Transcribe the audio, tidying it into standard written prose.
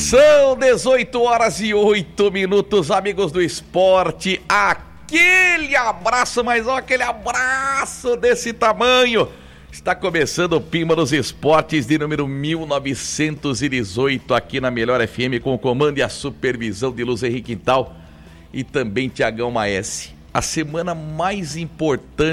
São 18 horas e 8 minutos, amigos do esporte. Aquele abraço, mas ó, aquele abraço desse tamanho. Está começando o Pimba dos Esportes de número 1918 aqui na Melhor FM, com o comando e a supervisão de Luz Henrique Quintal e também Tiagão Maese. A semana mais importante